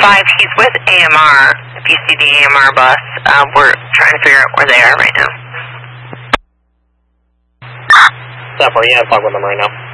5, he's with AMR. If you see the AMR bus, we're trying to figure out where they are right now. 10-4, yeah, I'll talk with them right now.